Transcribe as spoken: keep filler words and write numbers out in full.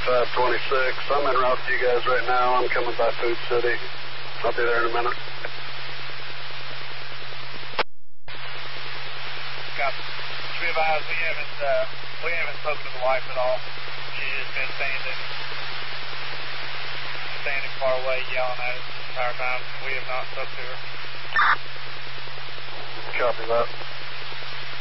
twenty-five twenty-six. I'm en route to you guys right now. I'm coming by Food City. I'll be there in a minute. Copy. To be advised, we haven't, uh, we haven't spoken to the wife at all. She's just been standing, standing far away, yelling at us the entire time. We have not spoken to her. Copy that.